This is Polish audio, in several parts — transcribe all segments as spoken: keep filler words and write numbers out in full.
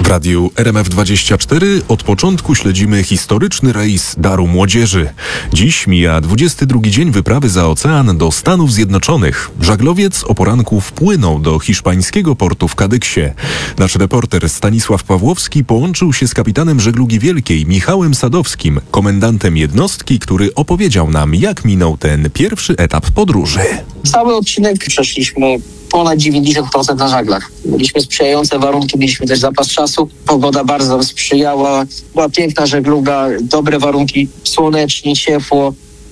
W radiu R M F dwadzieścia cztery od początku śledzimy historyczny rejs Daru Młodzieży. Dziś mija dwudziesty drugi dzień wyprawy za ocean do Stanów Zjednoczonych. Żaglowiec o poranku wpłynął do hiszpańskiego portu w Kadyksie. Nasz reporter Stanisław Pawłowski połączył się z kapitanem żeglugi wielkiej Michałem Sadowskim, komendantem jednostki, który opowiedział nam, jak minął ten pierwszy etap podróży. Cały odcinek przeszliśmy ponad dziewięćdziesiąt procent na żaglach. Mieliśmy sprzyjające warunki, mieliśmy też zapas czasu. Pogoda bardzo nam sprzyjała. Była piękna żegluga, dobre warunki, słonecznie, ciepło.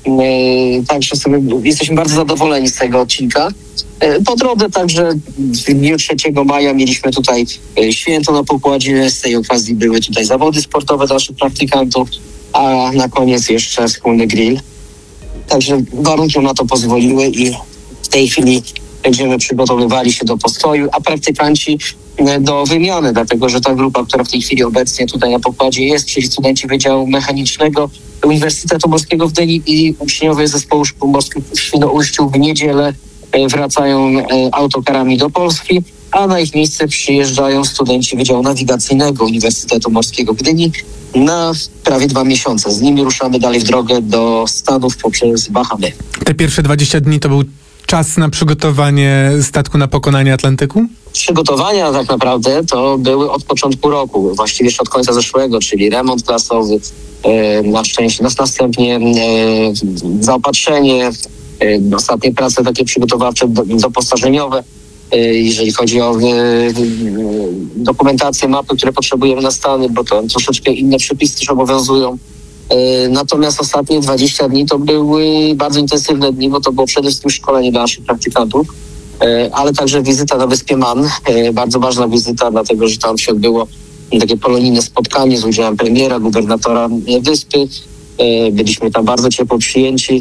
Yy, także sobie jesteśmy bardzo zadowoleni z tego odcinka. Yy, po drodze także w dniu trzeciego maja mieliśmy tutaj yy, święto na pokładzie. Z tej okazji były tutaj zawody sportowe dla naszych praktykantów, a na koniec jeszcze wspólny grill. Także warunki na to pozwoliły i w tej chwili będziemy przygotowywali się do postoju, a praktykanci do wymiany, dlatego że ta grupa, która w tej chwili obecnie tutaj na pokładzie jest, czyli studenci Wydziału Mechanicznego Uniwersytetu Morskiego w Gdyni i uczniowie Zespołu Szkół Morskich w Świnoujściu w niedzielę wracają autokarami do Polski, a na ich miejsce przyjeżdżają studenci Wydziału Nawigacyjnego Uniwersytetu Morskiego w Gdyni na prawie dwa miesiące. Z nimi ruszamy dalej w drogę do Stanów poprzez Bahamy. Te pierwsze dwadzieścia dni to był czas na przygotowanie statku na pokonanie Atlantyku? Przygotowania tak naprawdę to były od początku roku, właściwie jeszcze od końca zeszłego, czyli remont klasowy, na szczęście, następnie zaopatrzenie, ostatnie prace takie przygotowawcze, doposażeniowe, jeżeli chodzi o dokumentację, mapy, które potrzebujemy na Stany, bo to troszeczkę inne przepisy też obowiązują. Natomiast ostatnie dwadzieścia dni to były bardzo intensywne dni, bo to było przede wszystkim szkolenie dla naszych praktykantów, ale także wizyta na wyspie Man. Bardzo ważna wizyta, dlatego że tam się odbyło takie polonijne spotkanie z udziałem premiera, gubernatora wyspy. Byliśmy tam bardzo ciepło przyjęci,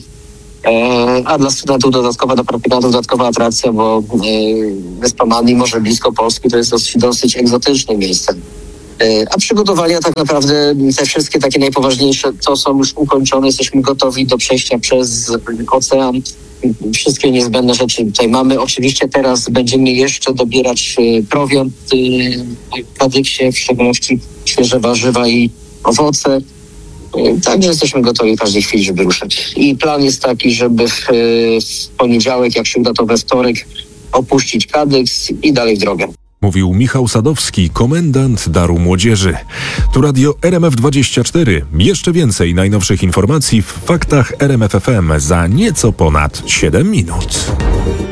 a dla studentów dodatkowa, dla praktykantów dodatkowa atrakcja, bo wyspa Man, mimo że blisko Polski, to jest dosyć, dosyć egzotycznym miejscem. A przygotowania tak naprawdę, te wszystkie takie najpoważniejsze, to są już ukończone. Jesteśmy gotowi do przejścia przez ocean. Wszystkie niezbędne rzeczy tutaj mamy. Oczywiście teraz będziemy jeszcze dobierać prowiant w Kadyksie, w szczególności świeże warzywa i owoce. Także jesteśmy gotowi w każdej chwili, żeby ruszać. I plan jest taki, żeby w, w poniedziałek, jak się uda, to we wtorek opuścić Kadyks i dalej w drogę. Mówił Michał Sadowski, komendant Daru Młodzieży. Tu radio R M F dwadzieścia cztery. Jeszcze więcej najnowszych informacji w faktach R M F F M za nieco ponad siedem minut.